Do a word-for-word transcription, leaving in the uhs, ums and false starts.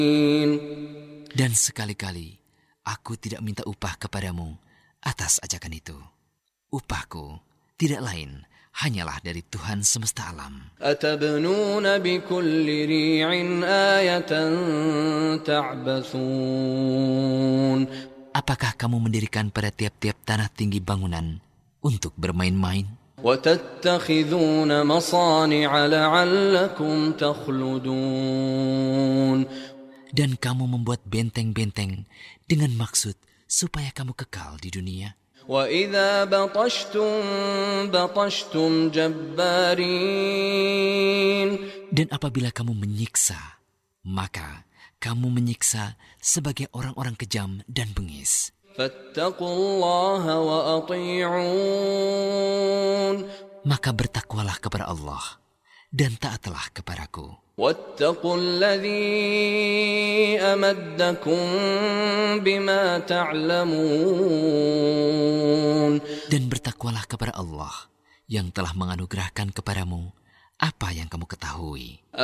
Dan sekali-kali aku tidak minta upah kepadamu atas ajakan itu. Upahku tidak lain hanyalah dari Tuhan semesta alam. Atabnuna bikulli ri'in ayatan ta'bathun. Apakah kamu mendirikan pada tiap-tiap tanah tinggi bangunan untuk bermain-main? وَتَتَّخِذُونَ مَصَانِعَ لَعَلَّكُمْ تَخْلُدُونَ. Dan kamu membuat benteng-benteng dengan maksud supaya kamu kekal di dunia. وَإِذَا بَطَشْتُمْ بَطَشْتُمْ جَبَّارِينَ. Dan apabila kamu menyiksa, maka kamu menyiksa sebagai orang-orang kejam dan bengis. فَاتَّقُوا اللَّهَ وَأَطِيعُونَ. Maka bertakwalah kepada Allah dan taatlah kepadaku. وَاتَّقُوا الَّذِي أَمَدَّكُم بِمَا تَعْلَمُونَ. Dan bertakwalah kepada Allah yang telah menganugerahkan kepadamu apa yang kamu ketahui.